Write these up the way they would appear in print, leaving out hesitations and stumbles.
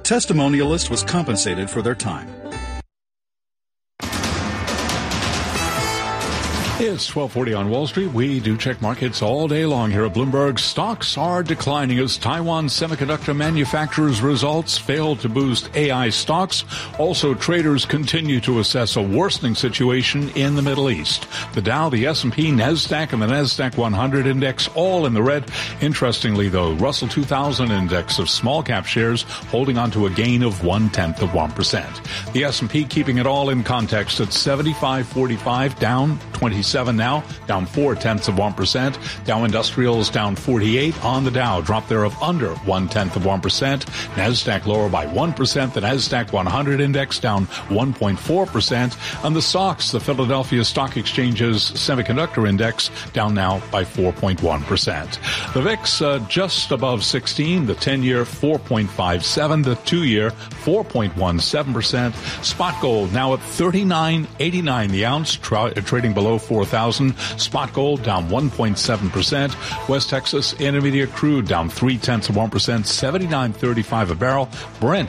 testimonialist was compensated for their time. It's 12:40 on Wall Street. We do check markets all day long here at Bloomberg. Stocks are declining as Taiwan semiconductor manufacturers' results fail to boost AI stocks. Also, traders continue to assess a worsening situation in the Middle East. The Dow, the S&P, NASDAQ, and the NASDAQ 100 index all in the red. Interestingly, though, Russell 2000 index of small cap shares holding on to a gain of 0.1%. The S&P keeping it all in context at 75.45, down 27 now, down 0.4%. Dow Industrials down 48 on the Dow, drop there of under 0.1%. NASDAQ lower by 1%. The NASDAQ 100 index down 1.4%. And the SOX, the Philadelphia Stock Exchange's semiconductor index, down now by 4.1%. The VIX just above 16, the 10-year 4.57, the 2-year 4.17%. Spot gold now at $39.89 the ounce, trading below 4,000. Spot gold down 1.7%. West Texas Intermediate crude down 0.3%, 79.35 a barrel. Brent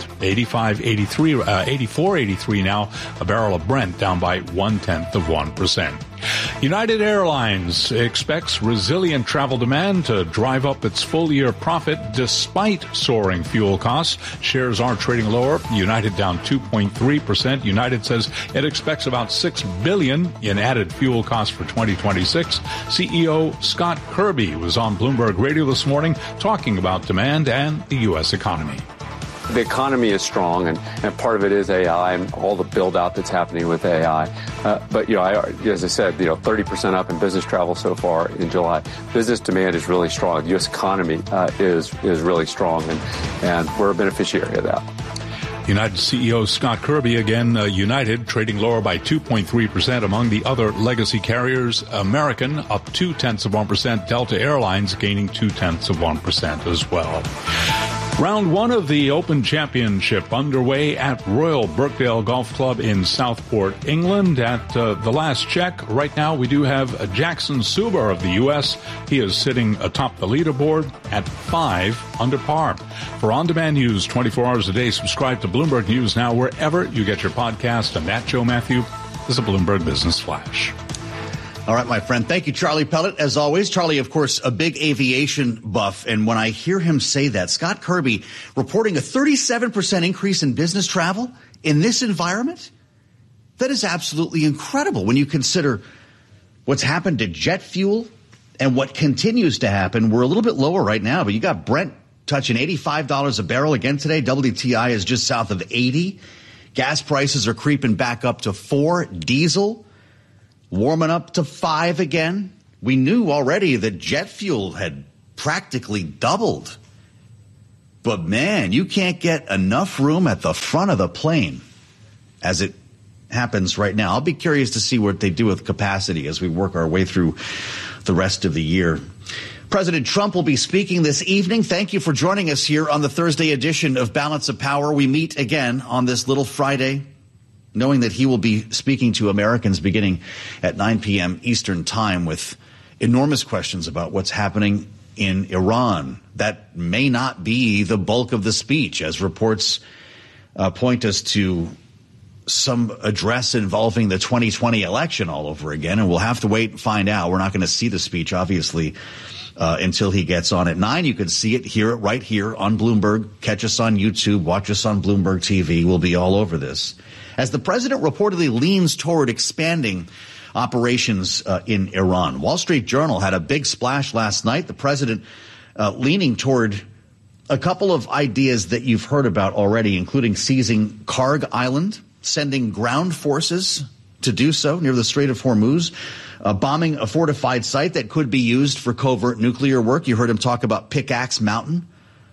84.83 now. A barrel of Brent down by 0.1%. United Airlines expects resilient travel demand to drive up its full-year profit despite soaring fuel costs. Shares are trading lower. United down 2.3%. United says it expects about $6 billion in added fuel costs for 2026. CEO Scott Kirby was on Bloomberg Radio this morning talking about demand and the U.S. economy. The economy is strong, and part of it is AI and all the build-out that's happening with AI. But, as I said, 30% up in business travel so far in July. Business demand is really strong. The U.S. economy is really strong, and we're a beneficiary of that. United CEO Scott Kirby, again, United trading lower by 2.3% among the other legacy carriers. American up 0.2%. Delta Airlines gaining 0.2% as well. Round one of the Open Championship underway at Royal Birkdale Golf Club in Southport, England. At the last check, right now we do have Jackson Suber of the U.S. He is sitting atop the leaderboard at 5 under par. For on-demand news 24 hours a day, subscribe to Bloomberg News Now wherever you get your podcast. I'm Matt Joe Matthew. This is a Bloomberg Business Flash. All right, my friend. Thank you, Charlie Pellet, as always. Charlie, of course, a big aviation buff. And when I hear him say that, Scott Kirby reporting a 37% increase in business travel in this environment, that is absolutely incredible when you consider what's happened to jet fuel and what continues to happen. We're a little bit lower right now, but you got Brent touching $85 a barrel again today. WTI is just south of 80. Gas prices are creeping back up to 4. Diesel warming up to 5 again. We knew already that jet fuel had practically doubled. But, man, you can't get enough room at the front of the plane as it happens right now. I'll be curious to see what they do with capacity as we work our way through the rest of the year. President Trump will be speaking this evening. Thank you for joining us here on the Thursday edition of Balance of Power. We meet again on this little Friday, knowing that he will be speaking to Americans beginning at 9 p.m. Eastern Time with enormous questions about what's happening in Iran. That may not be the bulk of the speech, as reports point us to some address involving the 2020 election all over again, and we'll have to wait and find out. We're not going to see the speech, obviously, until he gets on at 9. You can see it here, right here on Bloomberg. Catch us on YouTube. Watch us on Bloomberg TV. We'll be all over this. As the president reportedly leans toward expanding operations in Iran. Wall Street Journal had a big splash last night. The president leaning toward a couple of ideas that you've heard about already, including seizing Karg Island, sending ground forces to do so near the Strait of Hormuz, bombing a fortified site that could be used for covert nuclear work. You heard him talk about Pickaxe Mountain.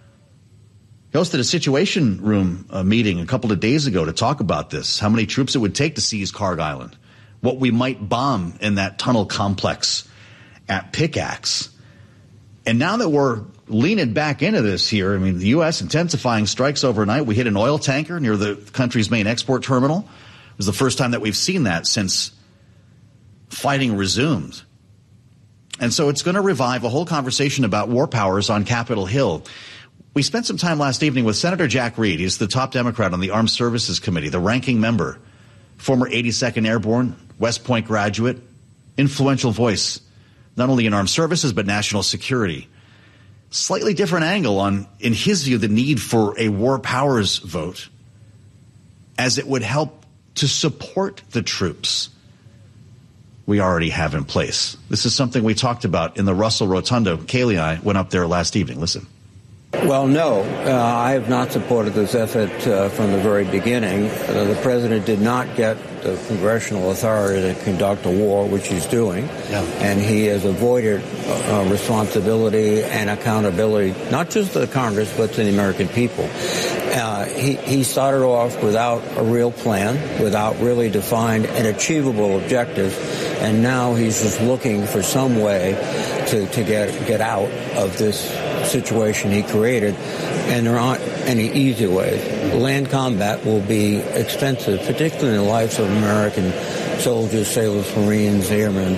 He hosted a Situation Room meeting a couple of days ago to talk about this, how many troops it would take to seize Karg Island, what we might bomb in that tunnel complex at Pickaxe. And now that we're leaning back into this here, I mean, the U.S. intensifying strikes overnight. We hit an oil tanker near the country's main export terminal. It was the first time that we've seen that since fighting resumed. And so it's going to revive a whole conversation about war powers on Capitol Hill. We spent some time last evening with Senator Jack Reed. He's the top Democrat on the Armed Services Committee, the ranking member, former 82nd Airborne, West Point graduate, influential voice, not only in armed services, but national security. Slightly different angle on, in his view, the need for a war powers vote, as it would help to support the troops we already have in place. This is something we talked about in the Russell Rotundo. Kaylee and I went up there last evening. Listen. Well, no, I have not supported this effort from the very beginning. The president did not get the congressional authority to conduct a war, which he's doing, and he has avoided responsibility and accountability, not just to the Congress, but to the American people. He started off without a real plan, without really defined and achievable objectives, and now he's just looking for some way to get out of this situation he created, and there aren't any easy ways. Land combat will be expensive, particularly in the lives of American soldiers, sailors, Marines, airmen.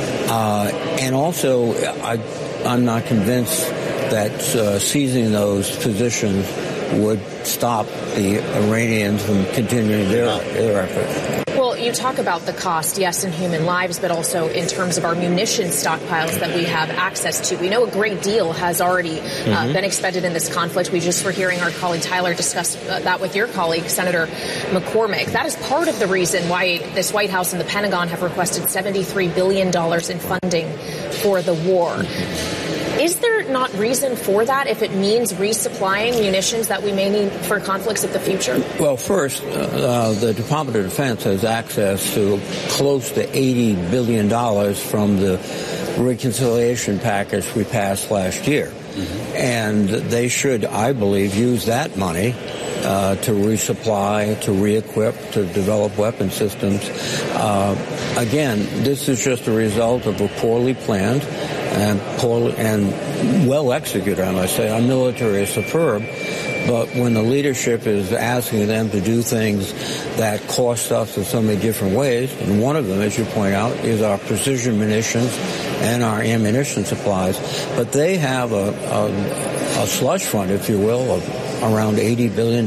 And also, I'm not convinced that seizing those positions would stop the Iranians from continuing their effort. Well, you talk about the cost, yes, in human lives, but also in terms of our munition stockpiles that we have access to. We know a great deal has already been expended in this conflict. We just were hearing our colleague Tyler discuss that with your colleague, Senator McCormick. That is part of the reason why this White House and the Pentagon have requested $73 billion in funding for the war. Is there not reason for that if it means resupplying munitions that we may need for conflicts of the future? Well, first, the Department of Defense has access to close to $80 billion from the reconciliation package we passed last year. And they should, I believe, use that money to resupply, to re-equip, to develop weapon systems. Again, this is just a result of a poorly planned and well executed, I must say. Our military is superb, but when the leadership is asking them to do things that cost us in so many different ways, and one of them, as you point out, is our precision munitions and our ammunition supplies, but they have a slush fund, if you will, of around $80 billion.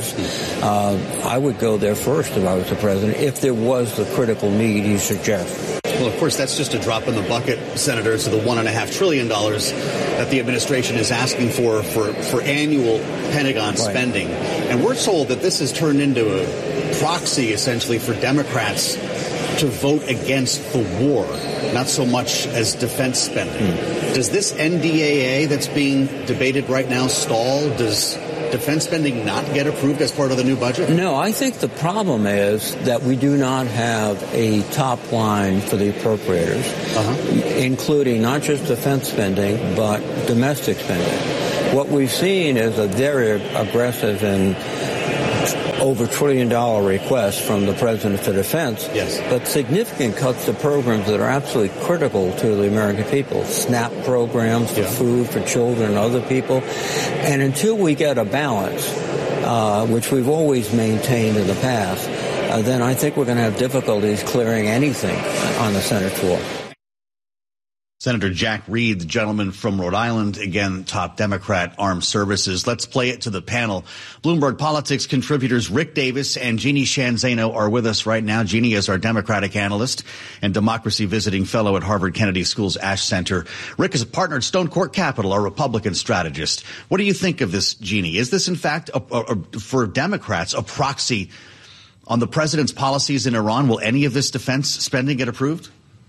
I would go there first if I was the president, if there was the critical need he suggests. Well, of course, that's just a drop in the bucket, Senator, to the $1.5 trillion that the administration is asking for annual Pentagon spending. And we're told that this has turned into a proxy, essentially, for Democrats to vote against the war, not so much as defense spending. Does this NDAA that's being debated right now stall? Does defense spending not get approved as part of the new budget? No, I think the problem is that we do not have a top line for the appropriators, including not just defense spending, but domestic spending. What we've seen is a very aggressive and over $1 trillion request from the President for Defense, but significant cuts to programs that are absolutely critical to the American people. SNAP programs for food for children and other people. And until we get a balance, which we've always maintained in the past, then I think we're going to have difficulties clearing anything on the Senate floor. Senator Jack Reed, the gentleman from Rhode Island, again, top Democrat, Armed Services. Let's play it to the panel. Bloomberg Politics contributors Rick Davis and Jeannie Sheehan Zaino are with us right now. Jeannie is our Democratic analyst and democracy visiting fellow at Harvard Kennedy School's Ash Center. Rick is a partner at Stone Court Capital, our Republican strategist. What do you think of this, Jeannie? Is this, in fact, for Democrats, a proxy on the president's policies in Iran? Will any of this defense spending get approved?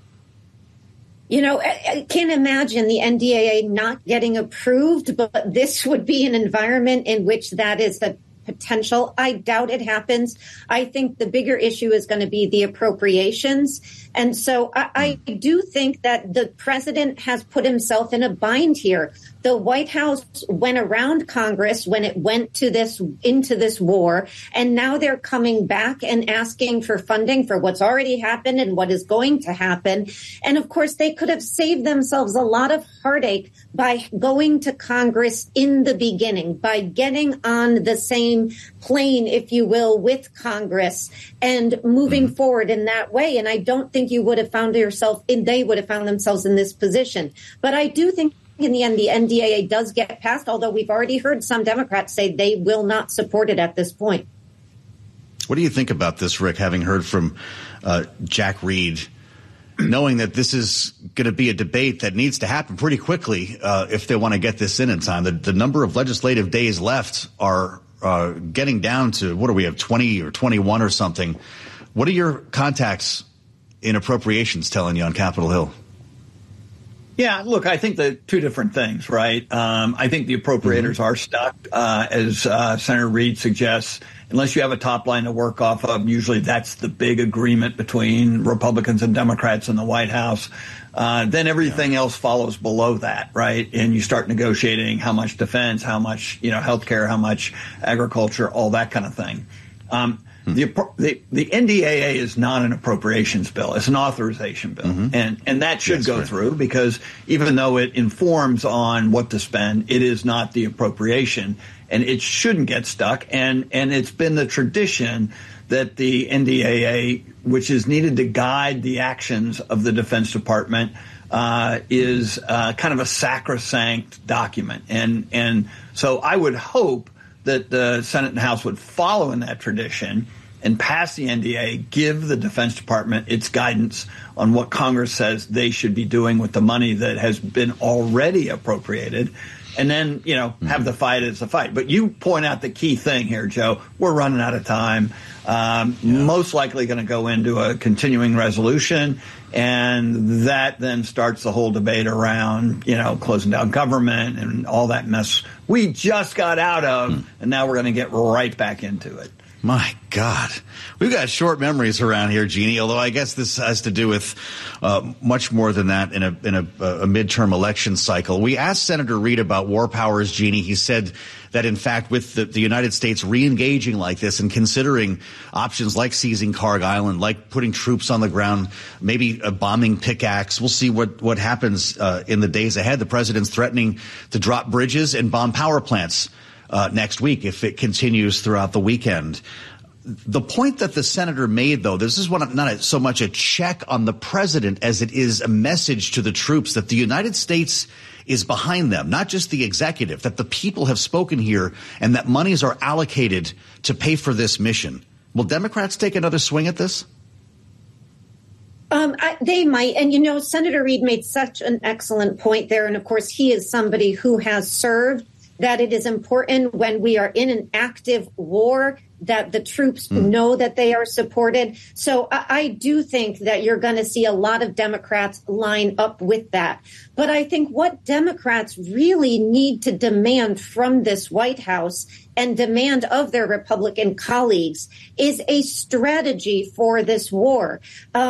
You know, I can't imagine the NDAA not getting approved, but this would be an environment in which that is the potential. I doubt it happens. I think the bigger issue is going to be the appropriations. And so I do think that the president has put himself in a bind here. The White House went around Congress when it went into this war, and now they're coming back and asking for funding for what's already happened and what is going to happen. And of course, they could have saved themselves a lot of heartache by going to Congress in the beginning, by getting on the same plane, if you will, with Congress and moving forward in that way. And I don't think you would have found yourself, they would have found themselves in this position. But I do think in the end, the NDAA does get passed, although we've already heard some Democrats say they will not support it at this point. What do you think about this, Rick, having heard from Jack Reed, knowing that this is going to be a debate that needs to happen pretty quickly if they want to get this in time? The number of legislative days left are getting down to, what do we have, 20 or 21 or something. What are your contacts in appropriations telling you on Capitol Hill? Yeah, look, I think the two different things, right? I think the appropriators are stuck, as Senator Reed suggests. Unless you have a top line to work off of, usually that's the big agreement between Republicans and Democrats in the White House. Then everything else follows below that, right? And you start negotiating how much defense, how much, healthcare, how much agriculture, all that kind of thing. The NDAA is not an appropriations bill. It's an authorization bill. And that should go through, because even though it informs on what to spend, it is not the appropriation, and it shouldn't get stuck. And it's been the tradition that the NDAA, which is needed to guide the actions of the Defense Department, is kind of a sacrosanct document. And so I would hope that the Senate and House would follow in that tradition and pass the NDAA, give the Defense Department its guidance on what Congress says they should be doing with the money that has been already appropriated, and then, have the fight as a fight. But you point out the key thing here, Joe. We're running out of time. Most likely going to go into a continuing resolution, and that then starts the whole debate around, closing down government and all that mess we just got out of, and now we're going to get right back into it. My God, we've got short memories around here, Jeannie, although I guess this has to do with much more than that in a midterm election cycle. We asked Senator Reed about war powers, Jeannie. He said that, in fact, with the United States re-engaging like this and considering options like seizing Carg Island, like putting troops on the ground, maybe a bombing pickaxe, we'll see what happens in the days ahead. The president's threatening to drop bridges and bomb power plants next week if it continues throughout the weekend. The point that the senator made, though, this is not so much a check on the president as it is a message to the troops that the United States is behind them, not just the executive, that the people have spoken here and that monies are allocated to pay for this mission. Will Democrats take another swing at this? They might. And, Senator Reed made such an excellent point there. And, of course, he is somebody who has served, that it is important when we are in an active war that the troops know that they are supported. So I do think that you're going to see a lot of Democrats line up with that. But I think what Democrats really need to demand from this White House and demand of their Republican colleagues is a strategy for this war.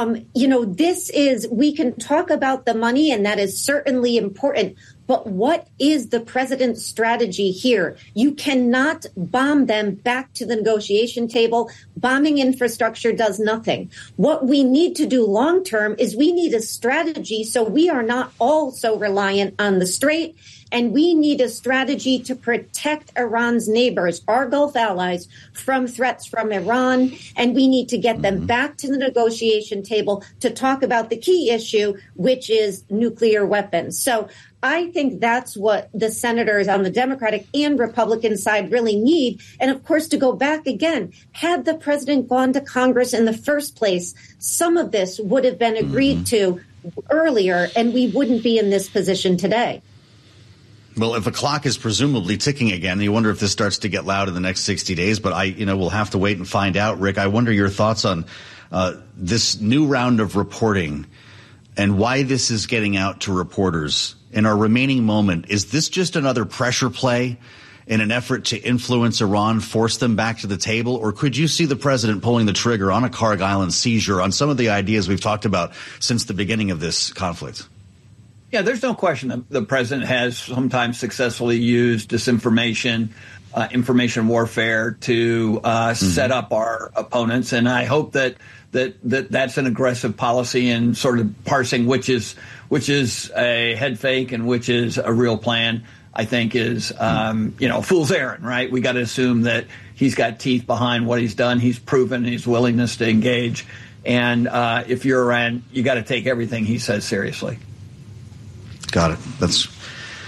We can talk about the money, and that is certainly important. But what is the president's strategy here? You cannot bomb them back to the negotiation table. Bombing infrastructure does nothing. What we need to do long term is we need a strategy so we are not all so reliant on the Strait. And we need a strategy to protect Iran's neighbors, our Gulf allies, from threats from Iran. And we need to get them back to the negotiation table to talk about the key issue, which is nuclear weapons. So I think that's what the senators on the Democratic and Republican side really need. And of course, to go back again, had the president gone to Congress in the first place, some of this would have been agreed to earlier, and we wouldn't be in this position today. Well, if the clock is presumably ticking again, you wonder if this starts to get loud in the next 60 days. But we'll have to wait and find out. Rick, I wonder your thoughts on this new round of reporting and why this is getting out to reporters in our remaining moment. Is this just another pressure play in an effort to influence Iran, force them back to the table? Or could you see the president pulling the trigger on a Carg Island seizure, on some of the ideas we've talked about since the beginning of this conflict? Yeah, there's no question that the president has sometimes successfully used disinformation, information warfare to set up our opponents. And I hope that's an aggressive policy in sort of parsing which is a head fake and which is a real plan. I think is fool's errand, right? We got to assume that he's got teeth behind what he's done. He's proven his willingness to engage. And if you're Iran, you got to take everything he says seriously. Got it. That's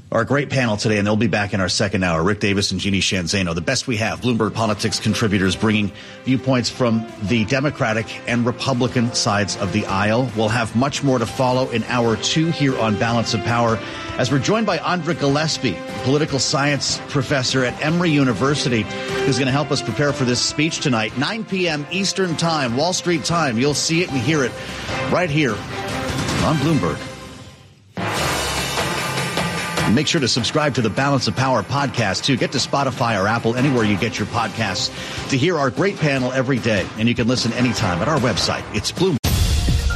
Our great panel today, and they'll be back in our second hour. Rick Davis and Jeannie Shanzano, the best we have. Bloomberg Politics contributors bringing viewpoints from the Democratic and Republican sides of the aisle. We'll have much more to follow in hour 2 here on Balance of Power, as we're joined by Andra Gillespie, political science professor at Emory University, who's going to help us prepare for this speech tonight. 9 p.m. Eastern Time, Wall Street time. You'll see it and hear it right here on Bloomberg. Make sure to subscribe to the Balance of Power podcast, too. Get to Spotify or Apple, anywhere you get your podcasts, to hear our great panel every day. And you can listen anytime at our website. It's Bloomberg.